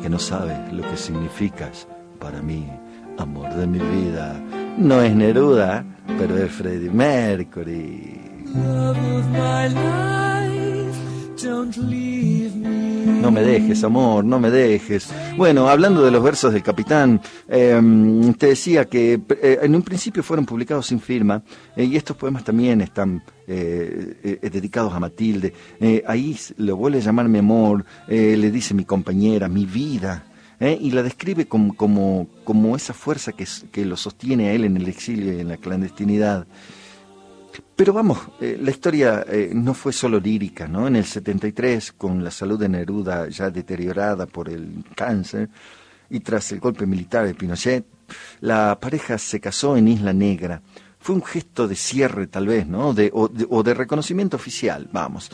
que no sabes lo que significas para mí, amor de mi vida. No es Neruda, pero es Freddie Mercury. Love of my life, don't leave me. No me dejes, amor, no me dejes. Bueno, hablando de los versos del Capitán, te decía que en un principio fueron publicados sin firma, y estos poemas también están dedicados a Matilde. Ahí lo vuelve a llamar mi amor, le dice mi compañera, mi vida. Y la describe como esa fuerza que lo sostiene a él en el exilio y en la clandestinidad. Pero vamos, la historia no fue solo lírica, ¿no? En el 73, con la salud de Neruda ya deteriorada por el cáncer y tras el golpe militar de Pinochet, la pareja se casó en Isla Negra. Fue un gesto de cierre, tal vez, ¿no? O de reconocimiento oficial, vamos.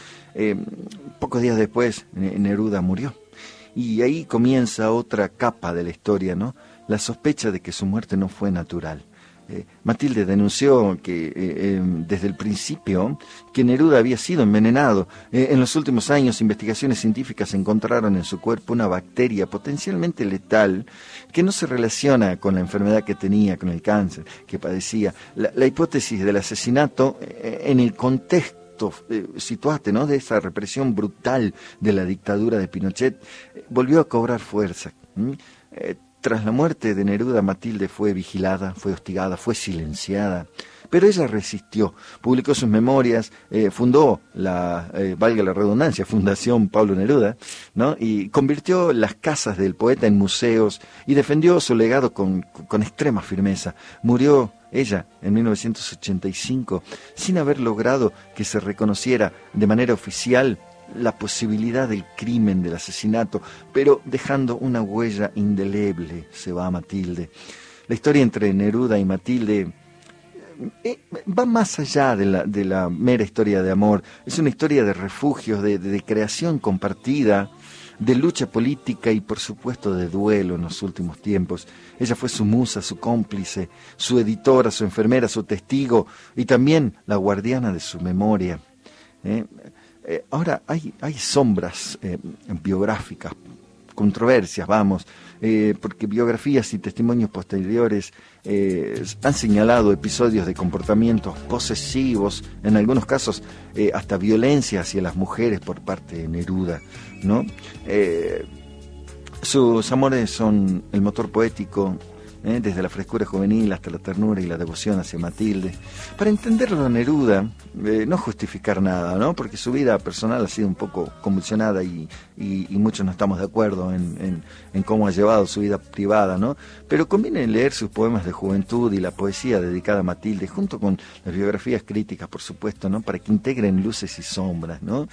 Pocos días después, Neruda murió. Y ahí comienza otra capa de la historia, ¿no? La sospecha de que su muerte no fue natural. Matilde denunció que desde el principio que Neruda había sido envenenado. En los últimos años, investigaciones científicas encontraron en su cuerpo una bacteria potencialmente letal que no se relaciona con la enfermedad que tenía, con el cáncer que padecía. La hipótesis del asesinato en el contexto situate, ¿no?, de esa represión brutal de la dictadura de Pinochet, volvió a cobrar fuerza. Tras la muerte de Neruda, Matilde fue vigilada, fue hostigada, fue silenciada, pero ella resistió, publicó sus memorias, fundó valga la redundancia, Fundación Pablo Neruda, ¿no?, y convirtió las casas del poeta en museos y defendió su legado con extrema firmeza. Murió ella en 1985 sin haber logrado que se reconociera de manera oficial la posibilidad del crimen, del asesinato, pero dejando una huella indeleble. Se va Matilde. La historia entre Neruda y Matilde va más allá de la mera historia de amor. Es una historia de refugios, de creación compartida, de lucha política y por supuesto de duelo en los últimos tiempos. Ella fue su musa, su cómplice, su editora, su enfermera, su testigo y también la guardiana de su memoria. Ahora hay sombras biográficas, controversias, vamos, porque biografías y testimonios posteriores han señalado episodios de comportamientos posesivos, en algunos casos hasta violencia hacia las mujeres por parte de Neruda, ¿no? Sus amores son el motor poético, desde la frescura juvenil hasta la ternura y la devoción hacia Matilde. Para entenderlo a Neruda, no justificar nada, ¿no?, porque su vida personal ha sido un poco convulsionada y muchos no estamos de acuerdo en cómo ha llevado su vida privada, ¿no? Pero conviene leer sus poemas de juventud y la poesía dedicada a Matilde, junto con las biografías críticas, por supuesto, ¿no?, para que integren luces y sombras, ¿no?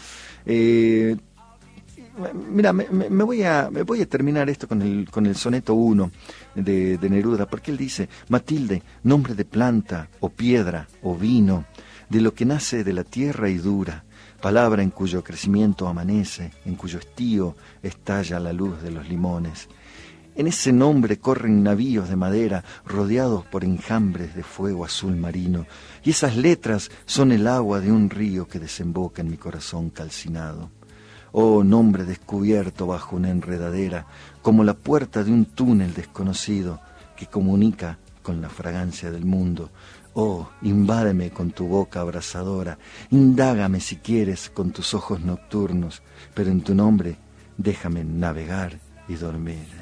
Mira, me voy a terminar esto con el soneto 1 de Neruda, porque él dice: Matilde, nombre de planta, o piedra, o vino, de lo que nace de la tierra y dura, palabra en cuyo crecimiento amanece, en cuyo estío estalla la luz de los limones. En ese nombre corren navíos de madera rodeados por enjambres de fuego azul marino, y esas letras son el agua de un río que desemboca en mi corazón calcinado. Oh, nombre descubierto bajo una enredadera, como la puerta de un túnel desconocido que comunica con la fragancia del mundo. Oh, invádeme con tu boca abrasadora, indágame si quieres con tus ojos nocturnos, pero en tu nombre déjame navegar y dormir.